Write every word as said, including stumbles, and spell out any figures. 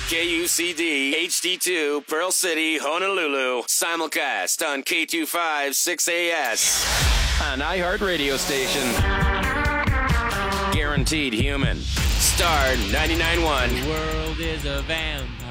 K U C D, H D two, Pearl City, Honolulu. Simulcast on K two five six A S. An iHeart radio station. Guaranteed human. Star ninety-nine point one. The world is a vampire.